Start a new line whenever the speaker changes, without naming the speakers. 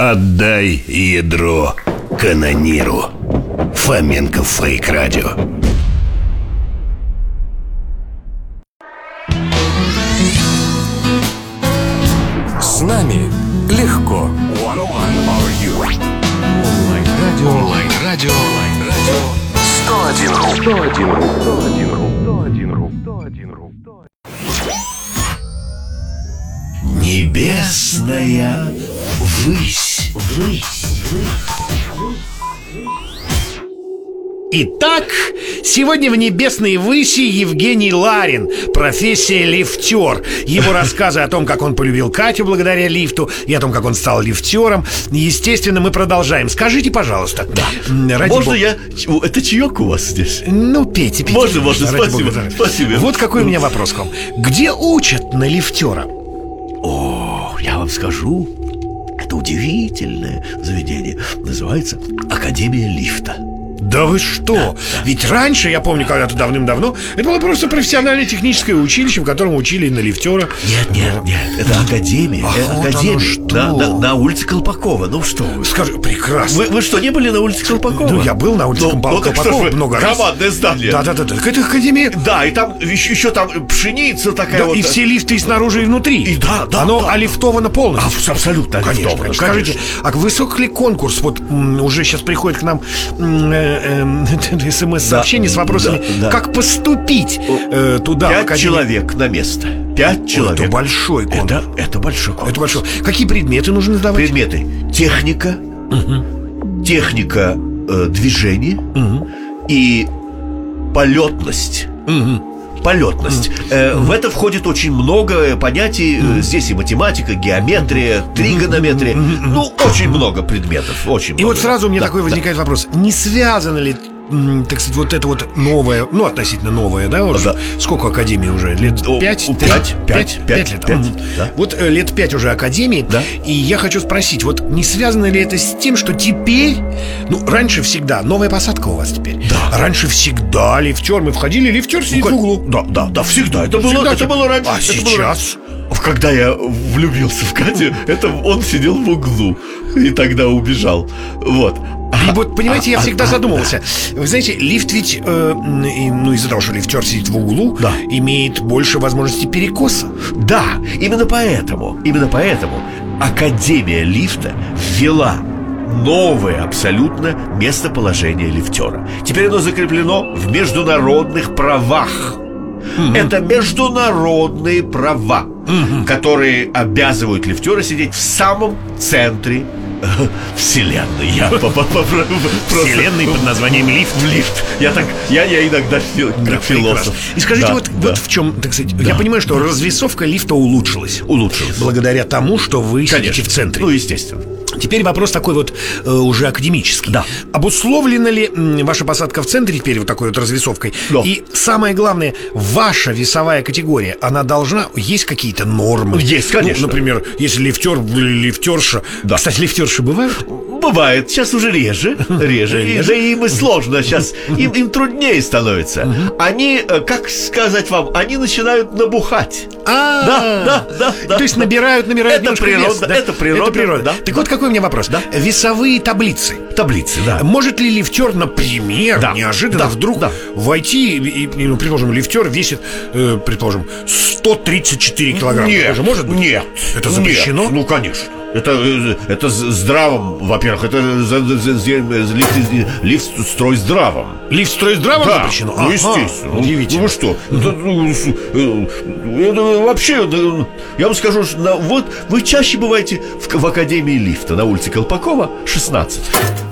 Отдай ядро канониру. Фоменко Фейк Радио.
С нами легко. Онлайн-радио 101.ру.
Небесная высь.
Итак, сегодня в «Небесной выси» Евгений Ларин, профессия лифтер. Его рассказы о том, как он полюбил Катю благодаря лифту, и о том, как он стал лифтером. Естественно, мы продолжаем. Скажите, пожалуйста.
Да. Можно я... Это чаек у вас здесь?
Ну, пейте.
Можно, спасибо.
Вот какой у меня вопрос к вам. Где учат на лифтера?
О, я вам скажу. Это удивительное заведение. Называется Академия лифта.
Да вы что? Ведь раньше, я помню, когда-то давным-давно, это было просто профессиональное техническое училище, в котором учили на лифтера.
Нет, это академия.
Академия.
На улице Колпакова. Ну что вы?
Скажи, прекрасно.
Вы что, не были на улице Колпакова?
Ну, я был на улице Колпакова много раз.
Громадное здание.
Да, это академия.
Да, и там еще там пшеница такая,
да,
вот.
И все лифты и снаружи, и внутри.
И да.
Оно олифтовано полностью.
Абсолютно олифтовано.
Скажите, а высок ли конкурс? Вот уже сейчас приходит к нам СМС-сообщение с вопросами, как поступить туда.
5 человек на место. 5 человек.
Это большой конкурс.
Это большой конкурс.
Это большой. Какие предметы нужно сдавать?
Предметы: техника, техника движения и полетность. Полетность. В это входит очень много понятий. Здесь и математика, геометрия, тригонометрия. Ну, очень много предметов. Очень много.
Вот сразу у меня такой возникает вопрос. Не связано ли, так сказать, вот это вот новое, ну, относительно новое, да? Уже? Сколько академии уже? Лет 5? 5 лет.
Да.
Вот лет 5 уже академии.
Да.
И я хочу спросить, вот не связано ли это с тем, что теперь, ну, раньше всегда, новая посадка у вас теперь.
Да.
Раньше всегда лифтер, мы входили, лифтер сидит в углу.
Да, всегда. Это было раньше.
А сейчас?
Когда я влюбился в Катю, это он сидел в углу и тогда убежал. Вот.
И вот, понимаете, я всегда задумывался. Вы знаете, лифт ведь, из-за того, что лифтер сидит в углу, имеет больше возможностей перекоса.
Да, именно поэтому Академия лифта ввела новое абсолютно местоположение лифтера. Теперь оно закреплено в международных правах. Это международные права, которые обязывают лифтера сидеть в самом центре Вселенной.
Вселенной под названием лифт.
Я иногда как философ.
И скажите, вот в чем, так сказать, я понимаю, что развесовка лифта улучшилась. Благодаря тому, что вы сидите в центре.
Ну, естественно.
Теперь вопрос такой вот уже академический.
Да.
Обусловлена ли ваша посадка в центре теперь вот такой вот развесовкой?
Да.
И самое главное, ваша весовая категория, она должна... Есть какие-то нормы?
Есть, конечно.
Ну, например, если лифтер, лифтерша...
Да.
Кстати, лифтерши бывают?
Бывает, сейчас уже реже. Да им и сложно сейчас. Им труднее становится. Они, как сказать вам, они начинают набухать. Да.
То есть набирают
это природа,
это природа.
Да.
Так вот какой у меня вопрос.
Да.
Весовые таблицы.
Да.
Может ли лифтер, например, неожиданно вдруг войти и, предположим, лифтер весит, предположим, 134 килограмма?
Нет,
может быть?
Нет.
Это запрещено?
Нет, ну, конечно. Это здравом, во-первых, это лифт строй здравом.
Лифт строй здравом запрещено?
Ну, естественно.
Удивительно.
Ну, вы что? Это вообще, я вам скажу, вот вы чаще бываете в Академии лифта на улице Колпакова, 16.